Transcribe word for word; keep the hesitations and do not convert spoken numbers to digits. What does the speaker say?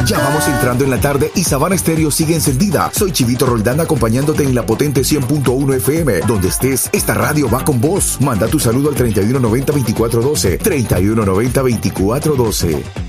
Ya vamos entrando en la tarde y Sabana Estéreo sigue encendida. Soy Chivito Roldán acompañándote en la potente cien punto uno F M. Donde estés, esta radio va con vos. Manda tu saludo al treinta y uno noventa veinticuatro doce. treinta y uno noventa veinticuatro doce.